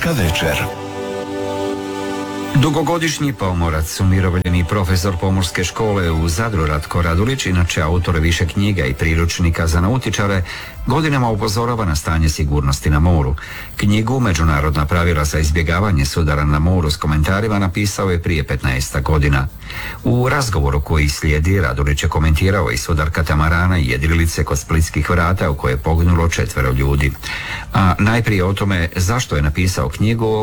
Pomorska večer. Dugogodišnji pomorac, umirovljeni profesor pomorske škole u Zadru Ratko Radulić, inače autor više knjiga i priručnika za nautičare, godinama upozorava na stanje sigurnosti na moru. Knjigu Međunarodna pravila za izbjegavanje sudara na moru s komentarima napisao je prije 15 godina. U razgovoru koji slijedi Radulić je komentirao i sudar katamarana i jedrilice kod Splitskih vrata u kojoj je poginulo 4 ljudi. A najprije o tome zašto je napisao knjigu